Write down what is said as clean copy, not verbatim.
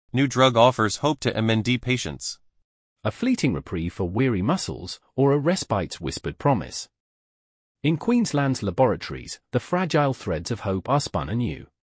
New drug offers hope to MND patients. A fleeting reprieve for weary muscles, or a respite's whispered promise. In Queensland's laboratories, the fragile threads of hope are spun anew.